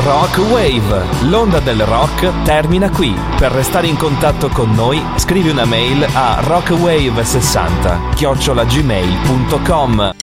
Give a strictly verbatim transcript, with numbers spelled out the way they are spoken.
Rock Wave. L'onda del rock termina qui. Per restare in contatto con noi, scrivi una mail a rockwave sessanta chiocciola gmail punto com.